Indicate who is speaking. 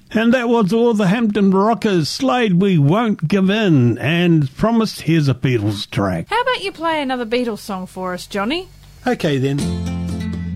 Speaker 1: And that was all the Hampton Rockers. Slade, We Won't Give In, and promised here's a Beatles track.
Speaker 2: How about you play another Beatles song for us, Johnny?
Speaker 1: Okay then.